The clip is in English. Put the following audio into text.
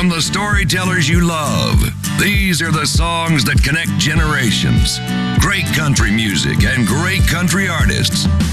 from the storytellers you love. These are the songs that connect generations. Great country music and great country artists.